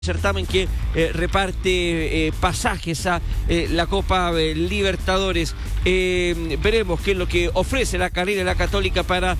certamen que reparte pasajes a la Copa Libertadores. Veremos qué es lo que ofrece la carrera de la Católica para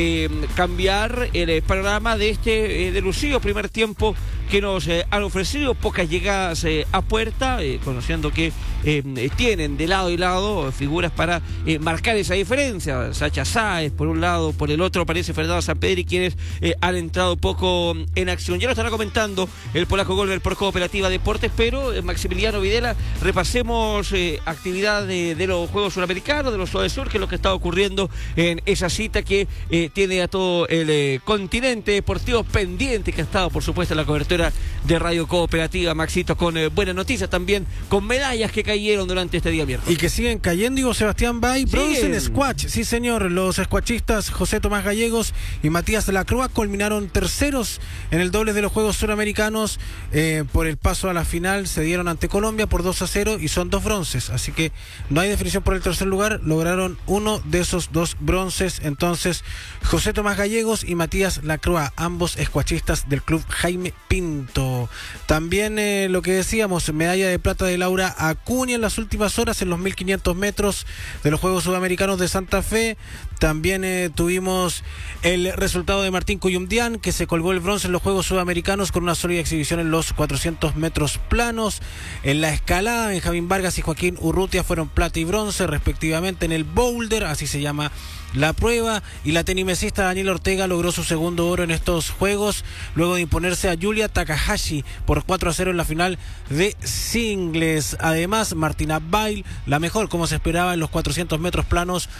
cambiar el panorama de este delusivo primer tiempo que nos han ofrecido. Pocas llegadas a puerta, conociendo que tienen de lado y lado figuras para marcar esa diferencia. Sacha Sáez por un lado, por el otro aparece Fernando Sampedri, quienes han entrado poco en acción. Ya lo estará comentando el polaco Golver por Cooperativa Deportes, pero Maximiliano Videla, repasemos actividad de los Juegos Suramericanos, de los Odesur, que es lo que está ocurriendo en esa cita que tiene a todo el continente deportivo pendiente, que ha estado por supuesto en la cobertura de Radio Cooperativa. Maxito, con buenas noticias también, con medallas que cayeron durante este día viernes. Y que siguen cayendo, digo, Sebastián Bay. Bronce en squash, sí señor. Los squashistas José Tomás Gallegos y Matías Lacroix culminaron terceros en el dobles de los Juegos Suramericanos. Por el paso a la final se dieron ante Colombia por 2-0 y son 2 bronces, así que no hay definición por el tercer lugar. Lograron uno de esos 2 bronces, entonces José Tomás Gallegos y Matías Lacroix, ambos squashistas del club Jaime Pinto. También lo que decíamos, medalla de plata de Laura Acuña en las últimas horas en los 1500 metros de los Juegos Sudamericanos de Santa Fe. También tuvimos el resultado de Martín Cuyumdián, que se colgó el bronce en los Juegos Sudamericanos con una sólida exhibición en los 400 metros planos. En la escalada, Benjamín Vargas y Joaquín Urrutia fueron plata y bronce respectivamente en el boulder, así se llama la prueba, y la tenimesista Daniela Ortega logró su segundo oro en estos Juegos luego de imponerse a Yulia Takahashi por 4-0 en la final de singles. Además, Martina Bail, la mejor como se esperaba en los 400 metros planos,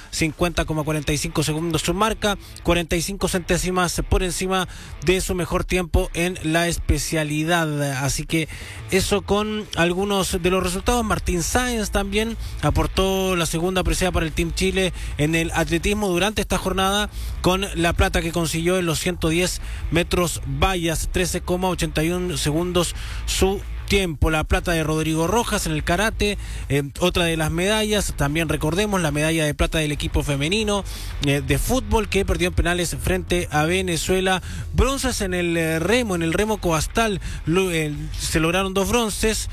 50,45 segundos su marca, 45 centésimas por encima de su mejor tiempo en la especialidad. Así que eso con algunos de los resultados. Martín Sáenz también aportó la segunda presea para el Team Chile en el atletismo durante esta jornada, con la plata que consiguió en los 110 metros vallas, 13,81 segundos su tiempo. La plata de Rodrigo Rojas en el karate, otra de las medallas. También recordemos la medalla de plata del equipo femenino de fútbol, que perdió en penales frente a Venezuela. Bronces en el remo coastal, se lograron 2 bronces.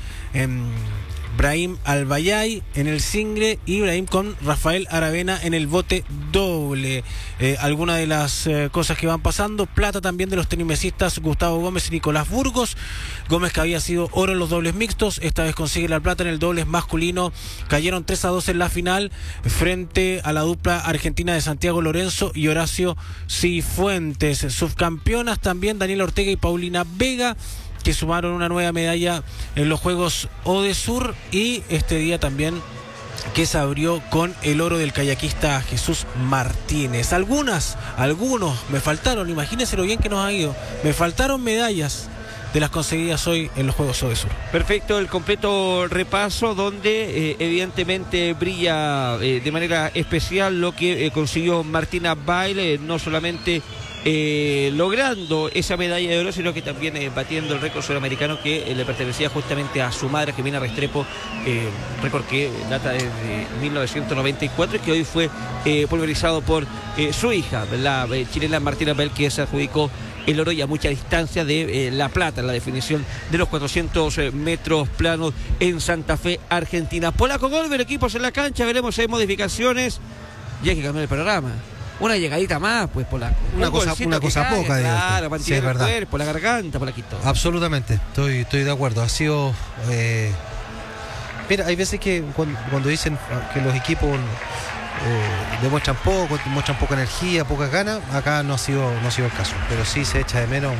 Brahim Albayay en el single y Brahim con Rafael Aravena en el bote doble. Algunas de las cosas que van pasando. Plata también de los tenimesistas Gustavo Gómez y Nicolás Burgos. Gómez, que había sido oro en los dobles mixtos, esta vez consigue la plata en el dobles masculino. Cayeron 3-2 en la final frente a la dupla argentina de Santiago Lorenzo y Horacio Cifuentes. Subcampeonas también Daniela Ortega y Paulina Vega, que sumaron una nueva medalla en los Juegos Odesur, y este día también que se abrió con el oro del kayakista Jesús Martínez. Algunos me faltaron, imagínense lo bien que nos ha ido, me faltaron medallas de las conseguidas hoy en los Juegos Odesur. Perfecto, el completo repaso donde evidentemente brilla de manera especial lo que consiguió Martina Bail, no solamente logrando esa medalla de oro, sino que también batiendo el récord sudamericano que le pertenecía justamente a su madre, Jimena Restrepo, récord que data desde 1994 y que hoy fue pulverizado por su hija, la chilena Martina Bail, que se adjudicó el oro y a mucha distancia de la plata en la definición de los 400 metros planos en Santa Fe, Argentina. Polaco Golver, equipos en la cancha, veremos si hay modificaciones y hay que cambiar el panorama. Una llegadita más, pues, Polaco. Una cosa poca, digo. Claro, para sí, es el verdad. cuerpo, la garganta, Polaquito. Absolutamente, estoy de acuerdo. Ha sido... Mira, hay veces que cuando dicen que los equipos demuestran poca energía, pocas ganas, acá no ha sido el caso. Pero sí se echa de menos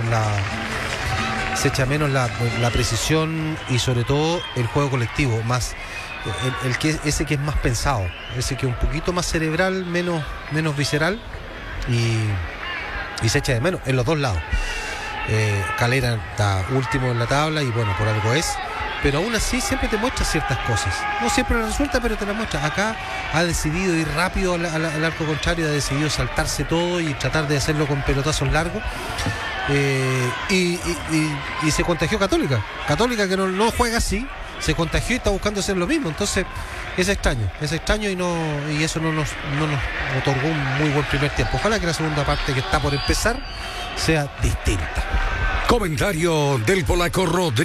la precisión y sobre todo el juego colectivo, más... ese que es más pensado, ese que es un poquito más cerebral, menos visceral, y se echa de menos en los dos lados. Calera está último en la tabla y bueno, por algo es, pero aún así siempre te muestra ciertas cosas, no siempre las resulta, pero te las muestra. Acá ha decidido ir rápido al arco contrario, ha decidido saltarse todo y tratar de hacerlo con pelotazos largos. Y se contagió Católica que no juega así, se contagió y está buscando hacer lo mismo. Entonces es extraño y eso no nos otorgó un muy buen primer tiempo. Ojalá que la segunda parte, que está por empezar, sea distinta. Comentario del polaco Rodríguez.